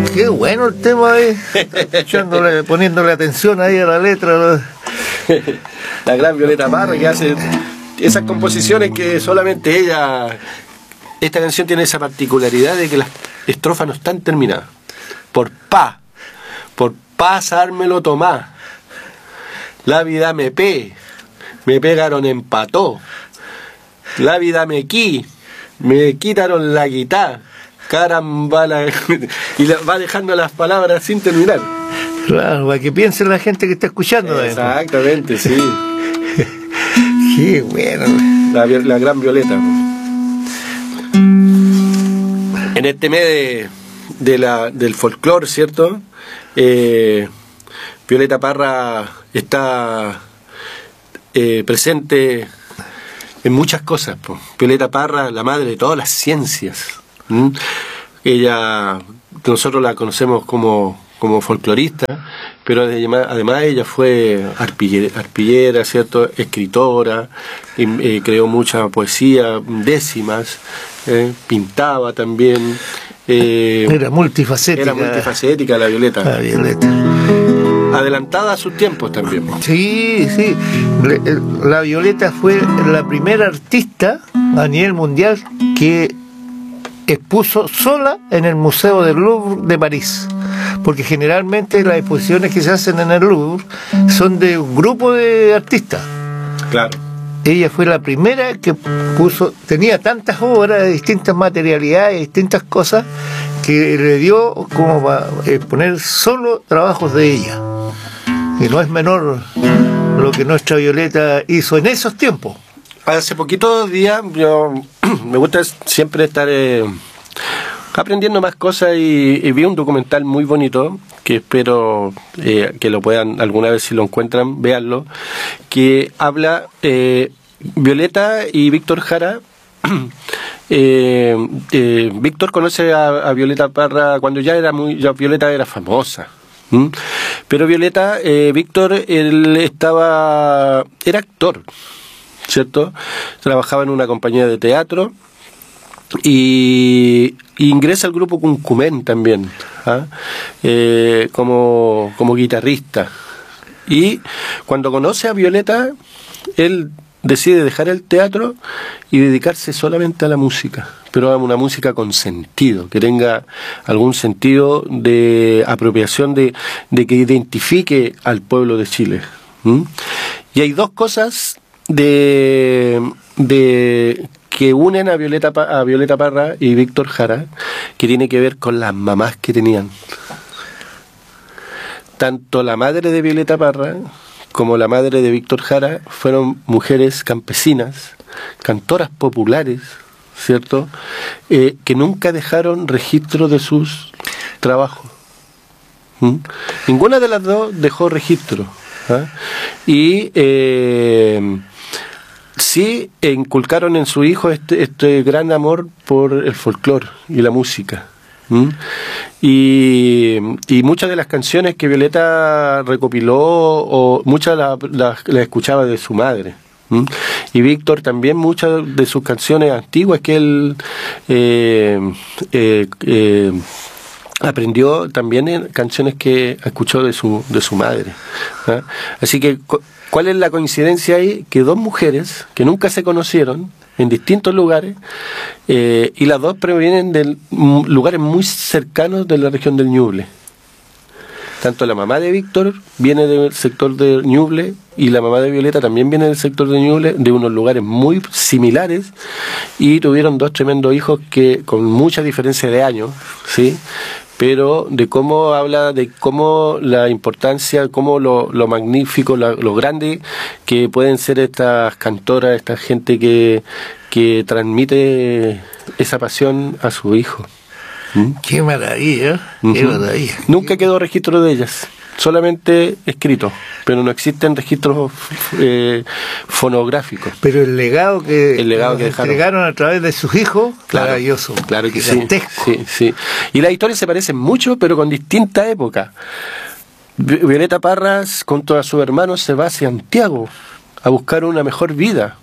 Qué bueno el tema, escuchándole, poniéndole atención ahí a la letra, ¿no? La gran Violeta Parra, que hace esas composiciones que solamente ella. Esta canción tiene esa particularidad de que las estrofas no están terminadas. Por pasármelo tomá. La vida me pegaron empató. La vida me quitaron la guitarra. Caramba, y va dejando las palabras sin terminar. Claro, para que piense la gente que está escuchando. Exactamente, sí. Qué bueno. La gran Violeta. En este mes del folclore, ¿cierto? Violeta Parra está presente en muchas cosas. Violeta Parra, la madre de todas las ciencias. Ella, nosotros la conocemos como folclorista, pero además ella fue arpillera, ¿cierto? Escritora, creó mucha poesía, décimas, pintaba también. Era multifacética la Violeta. La Violeta. Adelantada a sus tiempos también. Sí. La Violeta fue la primera artista a nivel mundial que expuso sola en el Museo del Louvre de París, porque generalmente las exposiciones que se hacen en el Louvre son de un grupo de artistas. Claro. Ella fue la primera que tenía tantas obras de distintas materialidades, distintas cosas, que le dio como para exponer solo trabajos de ella. Y no es menor lo que nuestra Violeta hizo en esos tiempos. Hace poquitos días yo me gusta siempre estar aprendiendo más cosas y vi un documental muy bonito que espero que lo puedan alguna vez, si lo encuentran, véanlo, que habla Violeta y Víctor Jara. Víctor conoce a Violeta Parra cuando ya Violeta era famosa. Pero Víctor, él era actor, ¿cierto? Trabajaba en una compañía de teatro y ingresa al grupo Cuncumen también, como guitarrista. Y cuando conoce a Violeta, él decide dejar el teatro y dedicarse solamente a la música, pero a una música con sentido, que tenga algún sentido de apropiación, de que identifique al pueblo de Chile. Y hay dos cosas que unen a Violeta Parra y Víctor Jara, que tiene que ver con las mamás que tenían. Tanto la madre de Violeta Parra como la madre de Víctor Jara fueron mujeres campesinas, cantoras populares, ¿cierto? Que nunca dejaron registro de sus trabajos. Ninguna de las dos dejó registro. Y sí inculcaron en su hijo este gran amor por el folclore y la música. Y muchas de las canciones que Violeta recopiló, o muchas las escuchaba de su madre. Y Víctor también, muchas de sus canciones antiguas que él aprendió también en canciones que escuchó de su madre. Así que, ¿cuál es la coincidencia ahí? Que dos mujeres que nunca se conocieron en distintos lugares, y las dos provienen de lugares muy cercanos de la región del Ñuble. Tanto la mamá de Víctor viene del sector de Ñuble y la mamá de Violeta también viene del sector de Ñuble, de unos lugares muy similares, y tuvieron dos tremendos hijos que con mucha diferencia de años, ¿sí? Pero de cómo habla, de cómo la importancia, cómo lo magnífico, lo grande que pueden ser estas cantoras, esta gente que transmite esa pasión a su hijo. Qué maravilla, qué maravilla. Nunca quedó registro de ellas, solamente escrito, pero no existen registros fonográficos. Pero el legado que dejaron, entregaron a través de sus hijos, claro, maravilloso. Claro que gigantesco. Sí. Y las historias se parecen mucho, pero con distinta época. Violeta Parra, junto a sus hermanos, se va a Santiago a buscar una mejor vida,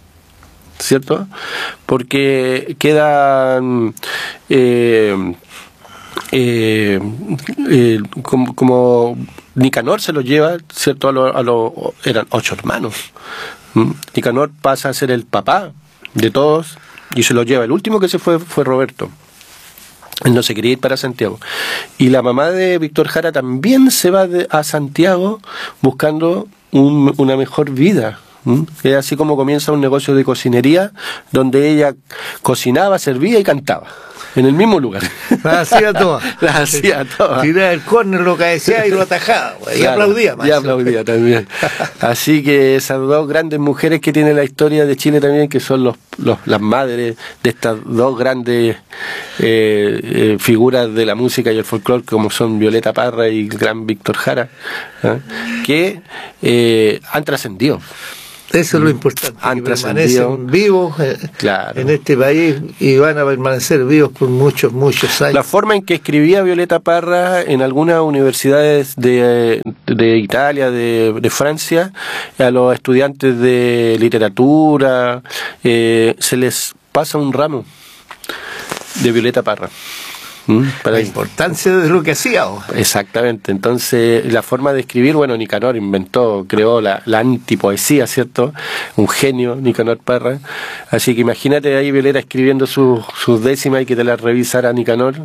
¿cierto? Porque quedan como Nicanor se lo lleva, ¿cierto? Eran 8 hermanos. Nicanor pasa a ser el papá de todos y se lo lleva. El último que se fue Roberto. Él no se quería ir para Santiago. Y la mamá de Víctor Jara también se va a Santiago buscando una mejor vida. Es así como comienza un negocio de cocinería donde ella cocinaba, servía y cantaba en el mismo lugar. Las hacía todas. Las hacía todas. Tiraba el córner, lo cabeceaba y lo atajaba. Y claro, aplaudía más. Y aplaudía también. Así que esas dos grandes mujeres que tiene la historia de Chile también, que son las madres de estas dos grandes figuras de la música y el folclore, como son Violeta Parra y el gran Víctor Jara, que han trascendido. Eso es lo importante, han que permanecen vivos claro. en este país y van a permanecer vivos por muchos años. La forma en que escribía Violeta Parra en algunas universidades de Italia, de Francia, a los estudiantes de literatura, se les pasa un ramo de Violeta Parra. Para la importancia de lo que hacía. Exactamente. Entonces, la forma de escribir, bueno, Nicanor creó la antipoesía, ¿cierto? Un genio, Nicanor Parra. Así que imagínate ahí Violeta escribiendo sus décimas y que te las revisara Nicanor.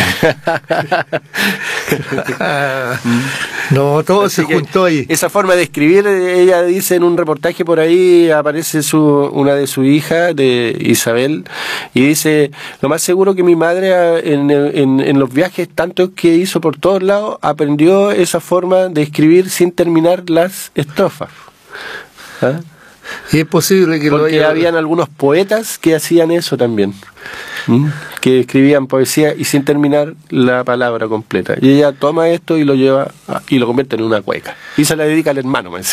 No, todo se juntó ahí. Esa forma de escribir, ella dice en un reportaje por ahí, aparece una de sus hijas, de Isabel, y dice, lo más seguro que mi madre en los viajes tantos que hizo por todos lados, aprendió esa forma de escribir sin terminar las estrofas. ¿Ah? Y es posible que porque habían algunos poetas que hacían eso también, que escribían poesía y sin terminar la palabra completa. Y ella toma esto y lo lleva y lo convierte en una cueca. Y se la dedica al hermano, me dice.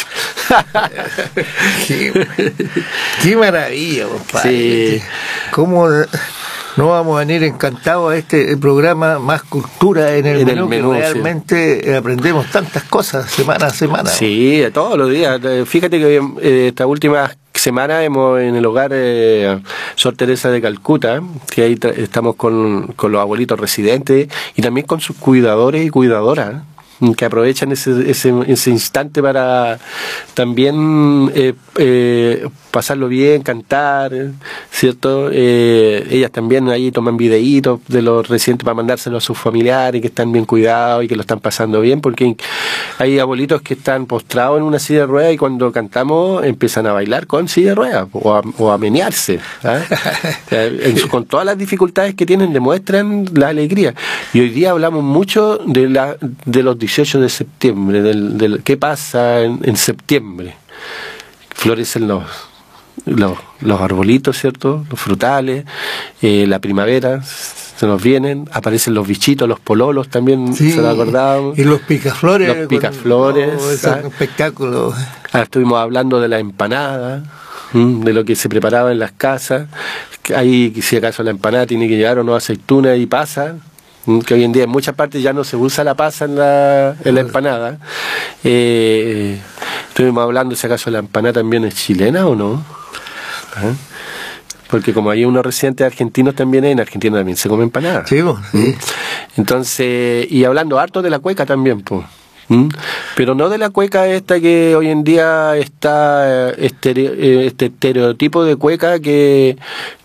Qué maravilla, compadre. Sí. ¿Cómo no vamos a venir encantados a este programa Más Cultura en el menú, que realmente aprendemos tantas cosas semana a semana? Sí, todos los días. Fíjate que esta última semana en el hogar Sor Teresa de Calcuta, que ahí estamos con los abuelitos residentes y también con sus cuidadores y cuidadoras, que aprovechan ese instante para también pasarlo bien, cantar, ¿cierto? Ellas también ahí toman videitos de los residentes para mandárselos a sus familiares que están bien cuidados y que lo están pasando bien, porque hay abuelitos que están postrados en una silla de ruedas y cuando cantamos empiezan a bailar con silla de ruedas o a menearse, con todas las dificultades que tienen demuestran la alegría. Y hoy día hablamos mucho de los 18 de septiembre, del qué pasa en septiembre. Florecen los arbolitos, ¿cierto? Los frutales, la primavera se nos vienen, aparecen los bichitos, los pololos también, sí, se lo acordábamos. Y los picaflores. Los picaflores. Esos espectáculos. Estuvimos hablando de la empanada, de lo que se preparaba en las casas. Ahí, si acaso la empanada tiene que llevar o no aceituna y pasa, que hoy en día en muchas partes ya no se usa la pasa en la empanada. Estuvimos hablando si acaso la empanada también es chilena o no. Porque como hay unos residentes argentinos también, en Argentina también se come empanada. Sí, sí. Entonces, y hablando harto de la cueca también, pues. Pero no de la cueca esta que hoy en día está este estereotipo de cueca que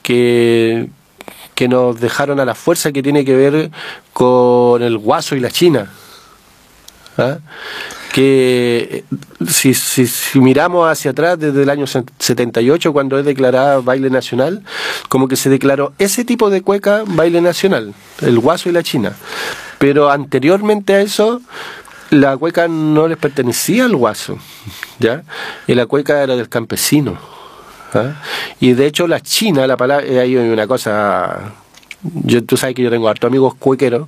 nos dejaron a la fuerza, que tiene que ver con el guaso y la china. Que si miramos hacia atrás desde el año 78, cuando es declarada baile nacional, como que se declaró ese tipo de cueca baile nacional, el guaso y la china. Pero anteriormente a eso, la cueca no les pertenecía al guaso, ¿ya? Y la cueca era del campesino. Y de hecho la china, la palabra, hay una cosa, tú sabes que yo tengo hartos amigos cuequeros,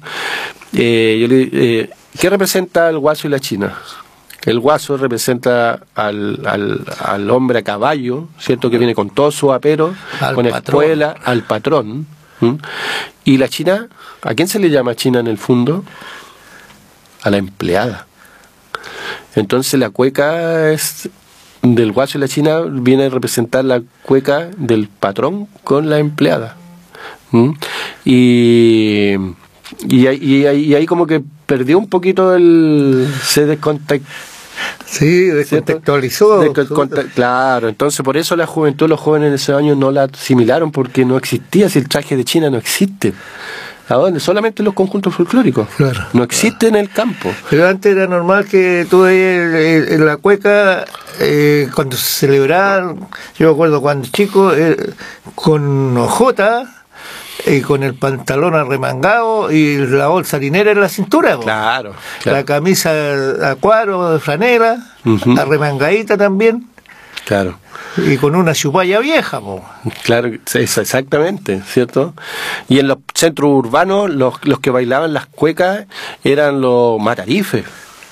¿qué representa el guaso y la china? El guaso representa al hombre a caballo, ¿cierto? Que viene con todo su apero, con espuela, al patrón. Y la china, ¿a quién se le llama china en el fondo? A la empleada. Entonces la cueca es del guaso y la china, viene a representar la cueca del patrón con la empleada. Y y ahí como que perdió un poquito se descontactó. Sí, descontextualizó. Claro, entonces por eso la juventud, los jóvenes en ese año no la asimilaron, porque no existía, si el traje de China no existe. ¿A dónde? Solamente los conjuntos folclóricos. Claro, no existe en el campo. Pero antes era normal que tú en la cueca, cuando se celebraban, yo me acuerdo cuando chico, con hojota, con el pantalón arremangado y la bolsa harinera en la cintura. Claro. La camisa a cuadro de franela, arremangadita también. Claro. Y con una chupalla vieja, po. Claro, exactamente, ¿cierto? Y en los centros urbanos, los que bailaban las cuecas eran los matarifes,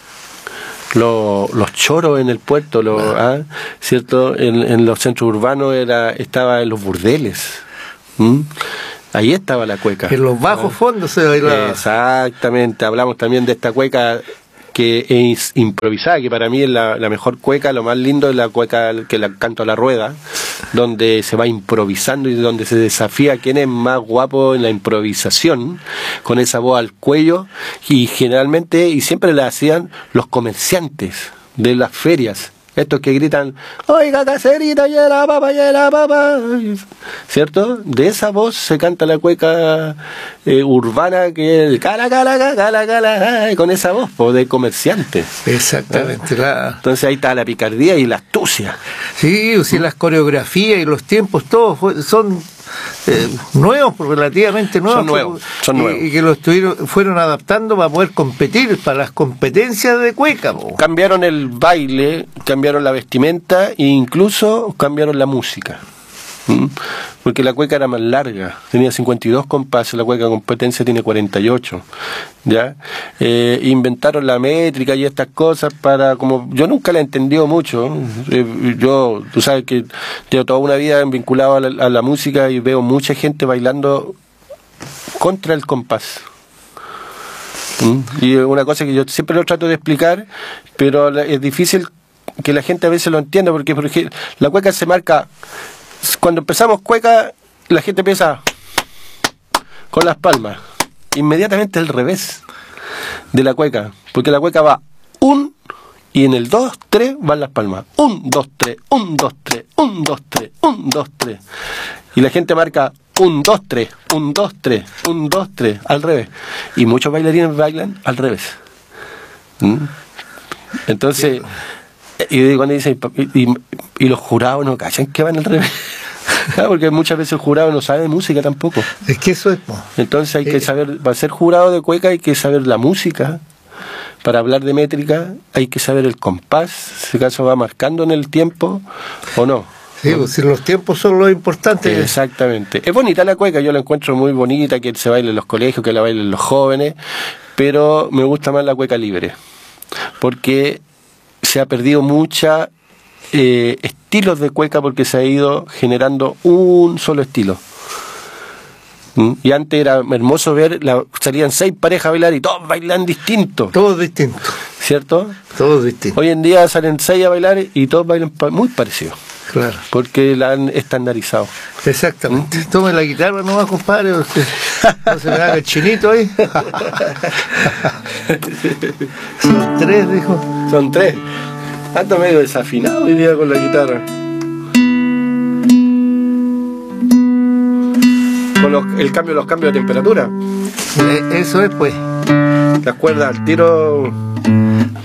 los choros en el puerto, ¿cierto? En los centros urbanos estaba en los burdeles. Ahí estaba la cueca. En los bajos fondos se bailaba. Exactamente, hablamos también de esta cueca que es improvisada, que para mí es la mejor cueca. Lo más lindo es la cueca que la canto a la rueda, donde se va improvisando y donde se desafía quién es más guapo en la improvisación, con esa voz al cuello, y generalmente, y siempre la hacían los comerciantes de las ferias, estos que gritan, oiga caserita, y la papa, ¿cierto? De esa voz se canta la cueca urbana, que es el cala, con esa voz de comerciante. Exactamente, claro. Entonces ahí está la picardía y la astucia. Sí, las coreografías y los tiempos, todos son nuevos, relativamente nuevos. Son nuevos. Y que fueron adaptando para poder competir, para las competencias de cueca. Cambiaron el baile, cambiaron la vestimenta e incluso cambiaron la música. Porque la cueca era más larga, tenía 52 compases, la cueca competencia tiene 48, ¿ya? Inventaron la métrica y estas cosas como yo nunca la he entendido mucho. Tú sabes que tengo toda una vida vinculado a la música y veo mucha gente bailando contra el compás. Y una cosa que yo siempre lo trato de explicar, pero es difícil que la gente a veces lo entienda, porque por ejemplo, la cueca se marca. Cuando empezamos cueca, la gente empieza con las palmas. Inmediatamente al revés de la cueca, porque la cueca va 1 y en el 2, 3 van las palmas. 1, 2, 3, 1, 2, 3, 1, 2, 3, 1, 2, 3. Y la gente marca 1, 2, 3, 1, 2, 3, 1, 2, 3, al revés. Y muchos bailarines bailan al revés. Entonces, y cuando dicen, y los jurados no cachan que van al revés. Claro, porque muchas veces el jurado no sabe de música tampoco. Es que eso es. Entonces hay que saber, para ser jurado de cueca hay que saber la música. Para hablar de métrica hay que saber el compás, si acaso va marcando en el tiempo o no. Sí, pues si los tiempos son lo importante. Exactamente. Es bonita la cueca, yo la encuentro muy bonita, que se baile en los colegios, que la bailen los jóvenes, pero me gusta más la cueca libre, porque se ha perdido mucha estilos de cueca, porque se ha ido generando un solo estilo. Y antes era hermoso ver, salían 6 parejas a bailar y todos bailan distintos. Todos distintos. ¿Cierto? Todos distintos. Hoy en día salen 6 a bailar y todos bailan muy parecidos. Claro. Porque la han estandarizado. Exactamente. Tome la guitarra nomás, compadre. No se me haga el chinito ahí. Son 3, dijo. Son 3. Anda medio desafinado hoy día con la guitarra. Con los cambios de temperatura. Eso es, pues. Las cuerdas al tiro